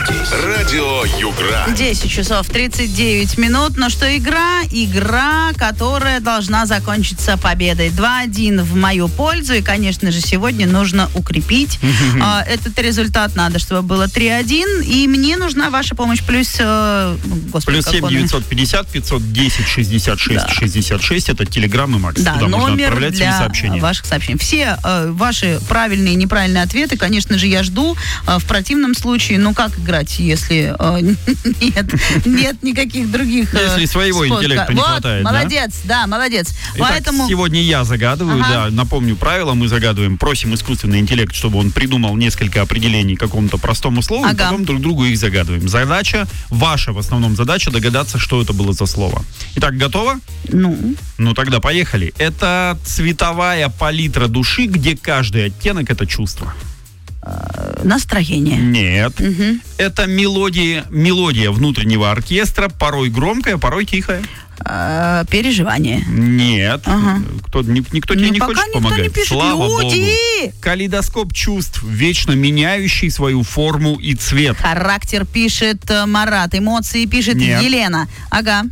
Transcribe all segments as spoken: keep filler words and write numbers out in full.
Радио Югра. десять часов тридцать девять минут. Но что игра? Игра, которая должна закончиться победой. два один в мою пользу. И, конечно же, сегодня нужно укрепить э, этот результат. Надо, чтобы было три один. И мне нужна ваша помощь. Плюс, э, господи, Плюс семь девятьсот пятьдесят пятьсот десять шестьдесят шесть шестьдесят шесть. Это Телеграм и Макс. Да, Туда можно номер отправлять свои для сообщения. ваших сообщений. Все э, ваши правильные и неправильные ответы, конечно же, я жду. Э, в противном случае, ну как играть, если э, нет, нет никаких других... Э, если своего способ... интеллекта не вот, хватает, молодец, да, да молодец. Итак, Поэтому... сегодня я загадываю, ага. да, напомню правила, мы загадываем, просим искусственный интеллект, чтобы он придумал несколько определений какому-то простому слову, ага. и потом друг другу их загадываем. Задача, ваша в основном задача, догадаться, что это было за слово. Итак, готово? Ну? Ну, тогда поехали. Это цветовая палитра души, где каждый оттенок — это чувство. Настроение. Нет. Угу. Это мелодия, мелодия внутреннего оркестра, порой громкая, порой тихая. А, переживание. Нет. Ага. Кто, никто ну, тебе не пока хочет никто помогать. Не пишет. Слава Люди! Богу. Калейдоскоп чувств, вечно меняющий свою форму и цвет. Характер пишет Марат, эмоции пишет Нет. Елена. Ага.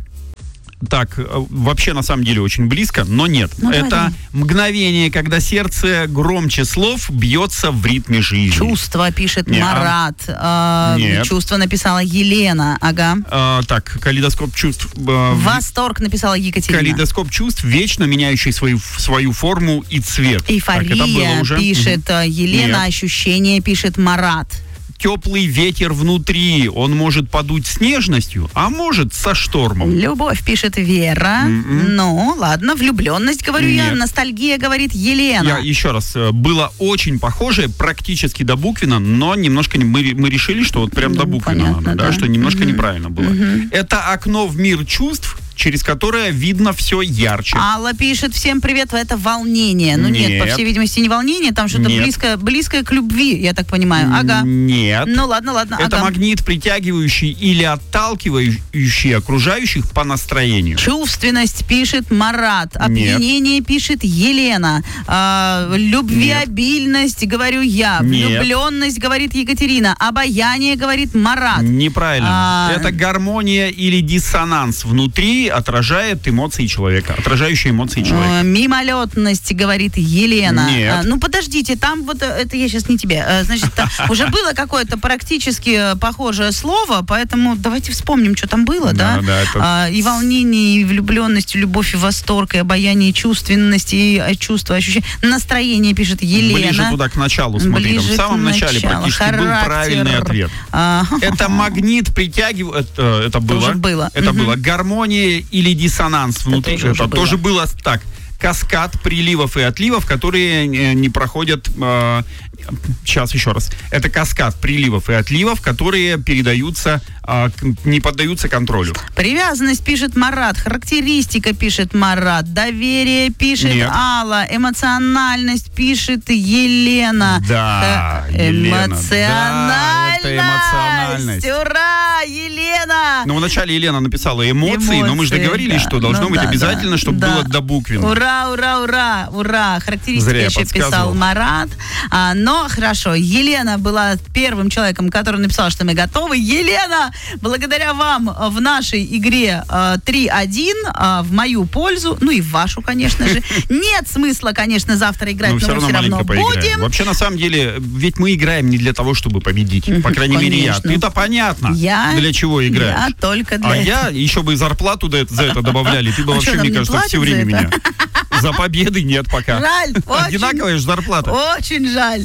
Так, вообще на самом деле очень близко, но нет. Ну, это говори. мгновение, когда сердце громче слов бьется в ритме жизни. Чувство пишет Нет. Марат. А, Нет. Чувство написала Елена. Ага. А, так, калейдоскоп чувств. А, Восторг написала Екатерина. Калейдоскоп чувств, вечно меняющий свою, свою форму и цвет. Эйфория так, это было уже? пишет угу. Елена. Нет. Ощущение пишет Марат. Теплый ветер внутри, он может подуть с нежностью, а может со штормом. Любовь пишет Вера. Mm-mm. Ну, ладно, влюбленность, говорю Нет. я. Ностальгия, говорит Елена. Я еще раз, было очень похоже, практически до буквена, но немножко не, мы, мы решили, что вот прям ну, до буквена понятно, надо, да, да. что немножко Mm-hmm. неправильно было. Mm-hmm. Это окно в мир чувств, через которое видно все ярче. Алла пишет, всем привет, это волнение. Ну нет, Нет. по всей видимости, не волнение, там что-то Нет. близкое, близкое к любви, я так понимаю. Ага. Нет. Ну ладно, ладно. Это ага. магнит, притягивающий или отталкивающий окружающих по настроению. Чувственность пишет Марат. Опьянение пишет Елена. А, любвеобильность, говорю я. Нет. Влюбленность, говорит Екатерина. Обаяние, говорит Марат. Неправильно. А... Это гармония или диссонанс внутри отражает эмоции человека. Отражающие эмоции человека. Мимолетность, говорит Елена. Нет. А, ну подождите, там вот это я сейчас не тебе. А, значит, уже было какое-то практически похожее слово, поэтому давайте вспомним, что там было, да? Да, да, это... а, и волнение, и влюбленность, и любовь, и восторг, и обаяние, и чувственность, и чувство, ощущение. Настроение, пишет Елена. Ближе туда к началу, смотри, там в самом начале практически Характер. был правильный ответ. А, это магнит притягивает, это, это было. Тоже было. Это угу. было. Гармония или диссонанс внутри. Это тоже это было. тоже было так. Каскад приливов и отливов, которые не проходят... Э, сейчас еще раз. Это каскад приливов и отливов, которые передаются, э, не поддаются контролю. Привязанность пишет Марат. Характеристика пишет Марат. Доверие пишет Нет. Алла. Эмоциональность пишет Елена. Да, Э, Елена. Эмоциональность. Да, это эмоциональность. Ура, Елена! Ну, вначале Елена написала эмоции, Эмоции, но мы же договорились, да. что должно Ну, быть да, обязательно, да, чтобы да. было до буквенного. Ура, ура, ура, ура. Характеристики Зря я еще подсказывал. писал Марат. А, но хорошо, Елена была первым человеком, который написал, что мы готовы. Елена, благодаря вам в нашей игре а, три один а, в мою пользу, ну и в вашу, конечно же. Нет смысла, конечно, завтра играть, но, но мы все равно будем. Вообще, на самом деле, ведь мы играем не для того, чтобы победить. По крайней Конечно. мере, я. Ты-то понятно, Я, для чего играешь. Я только для А этого. я, еще бы и зарплату за это добавляли. Ты бы А вообще, что, нам мне не кажется, платят все время за это? меня. За победы нет пока. Жаль, очень, Одинаковая же зарплата. очень жаль.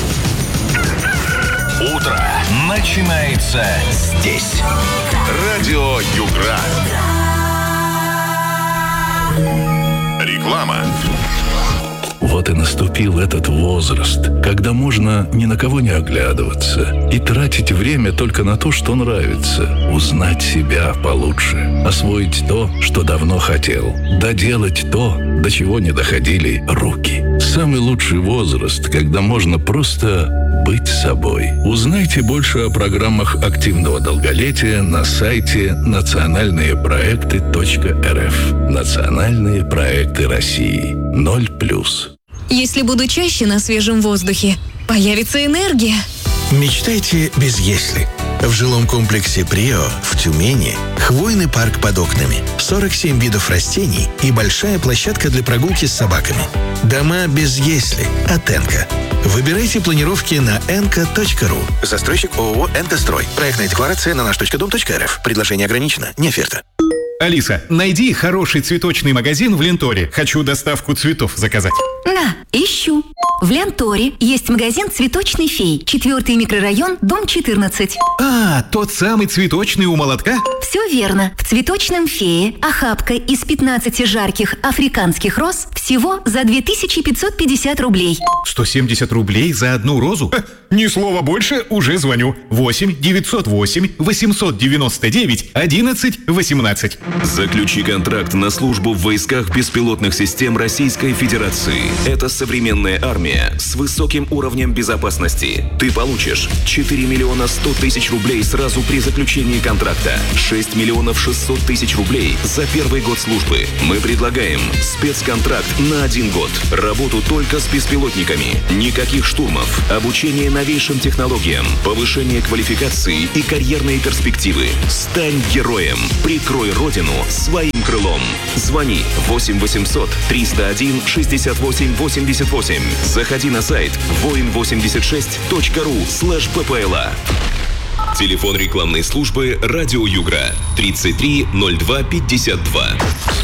Утро начинается здесь. Радио Югра. Реклама. Вот и наступил этот возраст, когда можно ни на кого не оглядываться и тратить время только на то, что нравится, узнать себя получше, освоить то, что давно хотел, доделать то, до чего не доходили руки. Самый лучший возраст, когда можно просто быть собой. Узнайте больше о программах активного долголетия на сайте национальные проекты точка эр эф. Национальные проекты России. Ноль плюс. Если буду чаще на свежем воздухе, появится энергия. Мечтайте без «если». В жилом комплексе «Прио» в Тюмени хвойный парк под окнами, сорок семь видов растений и большая площадка для прогулки с собаками. Дома без «если» от «Энко». Выбирайте планировки на энко точка ру. Застройщик ООО «Энко-Строй». Проектная декларация на наш точка дом точка эр эф. Предложение ограничено, не оферта. Алиса, найди хороший цветочный магазин в Ленторе. Хочу доставку цветов заказать. На, ищу. В Ленторе есть магазин «Цветочный фей». Четвертый микрорайон, дом четырнадцать. А, тот самый цветочный у молотка? Все верно. В «Цветочном фее» охапка из пятнадцати жарких африканских роз всего за две тысячи пятьсот пятьдесят рублей. сто семьдесят рублей за одну розу? Ха, ни слова больше, уже звоню. восемь девятьсот восемь восемьсот девяносто девять одиннадцать восемнадцать. Заключи контракт на службу в войсках беспилотных систем Российской Федерации. Это современная армия с высоким уровнем безопасности. Ты получишь четыре миллиона сто тысяч рублей сразу при заключении контракта, шесть миллионов шестьсот тысяч рублей за первый год службы. Мы предлагаем спецконтракт на один год. Работу только с беспилотниками. Никаких штурмов. Обучение новейшим технологиям. Повышение квалификации и карьерные перспективы. Стань героем. Прикрой Родину своим крылом. Звони восемь восемьсот триста один шестьдесят восемь восемьдесят восемь. Заходи на сайт воин восемьдесят шесть точка ру слэш ППЛА. Телефон рекламной службы «Радио Югра» тридцать три ноль два пятьдесят два.